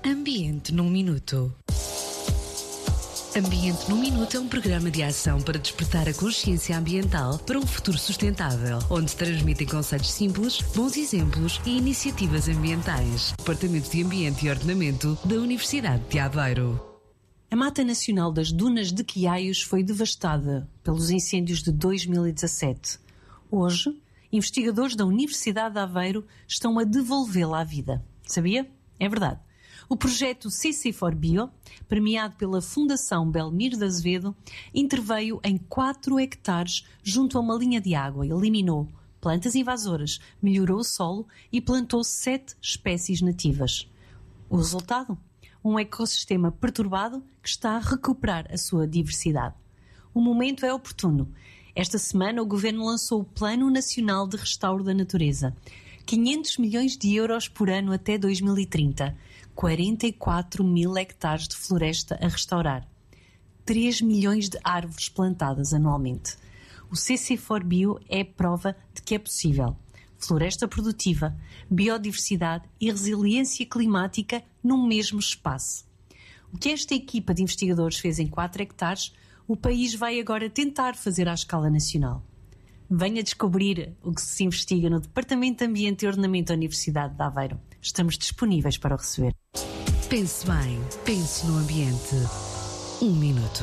Ambiente num Minuto. Ambiente num Minuto é um programa de ação para despertar a consciência ambiental para um futuro sustentável, onde se transmitem conceitos simples, bons exemplos e iniciativas ambientais. Departamento de Ambiente e Ordenamento da Universidade de Aveiro. A Mata Nacional das Dunas de Quiaios foi devastada pelos incêndios de 2017. Hoje, investigadores da Universidade de Aveiro estão a devolvê-la à vida. Sabia? É verdade. O projeto CC4Bio, premiado pela Fundação Belmiro de Azevedo, interveio em 4 hectares junto a uma linha de água, eliminou plantas invasoras, melhorou o solo e plantou 7 espécies nativas. O resultado? Um ecossistema perturbado que está a recuperar a sua diversidade. O momento é oportuno. Esta semana o Governo lançou o Plano Nacional de Restauro da Natureza. 500 milhões de euros por ano até 2030. 44 mil hectares de floresta a restaurar. 3 milhões de árvores plantadas anualmente. O CC4Bio é prova de que é possível. Floresta produtiva, biodiversidade e resiliência climática no mesmo espaço. O que esta equipa de investigadores fez em 4 hectares, o país vai agora tentar fazer à escala nacional. Venha descobrir o que se investiga no Departamento de Ambiente e Ordenamento da Universidade de Aveiro. Estamos disponíveis para o receber. Pense bem, pense no ambiente. 1 minuto.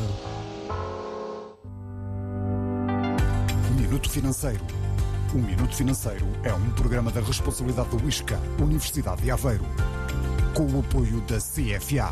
Minuto Financeiro. O Minuto Financeiro é um programa da responsabilidade do ISCA, Universidade de Aveiro, com o apoio da CFA.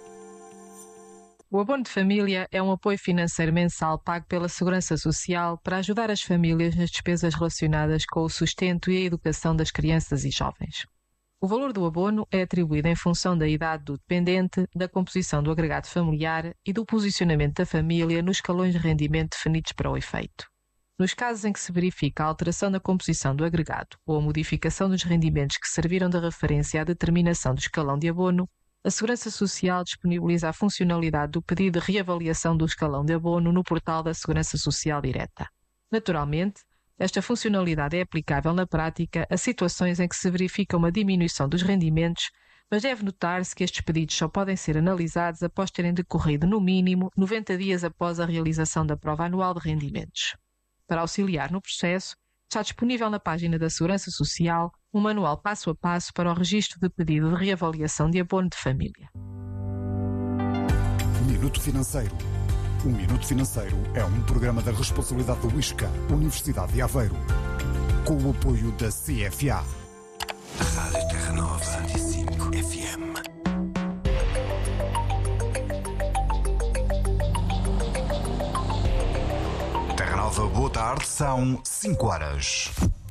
O abono de família é um apoio financeiro mensal pago pela Segurança Social para ajudar as famílias nas despesas relacionadas com o sustento e a educação das crianças e jovens. O valor do abono é atribuído em função da idade do dependente, da composição do agregado familiar e do posicionamento da família nos escalões de rendimento definidos para o efeito. Nos casos em que se verifica a alteração da composição do agregado ou a modificação dos rendimentos que serviram de referência à determinação do escalão de abono, a Segurança Social disponibiliza a funcionalidade do pedido de reavaliação do escalão de abono no portal da Segurança Social Direta. Naturalmente, esta funcionalidade é aplicável na prática a situações em que se verifica uma diminuição dos rendimentos, mas deve notar-se que estes pedidos só podem ser analisados após terem decorrido, no mínimo, 90 dias após a realização da prova anual de rendimentos. Para auxiliar no processo, está disponível na página da Segurança Social um manual passo a passo para o registro de pedido de reavaliação de abono de família. Minuto Financeiro. O Minuto Financeiro é um programa da responsabilidade do ISCA, Universidade de Aveiro, com o apoio da CFA. Rádio Terra Nova 105 FM. Terra Nova, boa tarde, são 5 horas.